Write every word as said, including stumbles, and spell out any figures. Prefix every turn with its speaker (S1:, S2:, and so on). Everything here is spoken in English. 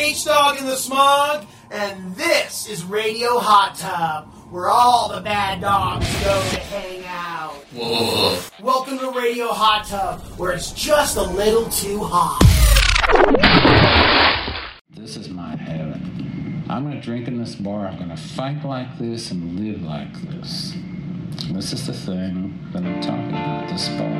S1: H-Dog in the Smog, and this is Radio Hot Tub, where all the bad dogs go to hang out. Whoa. Welcome to Radio Hot Tub, where it's just a little too hot.
S2: This is my heaven. I'm going to drink in this bar, I'm going to fight like this and live like this. This is the thing that I'm talking about, this bar.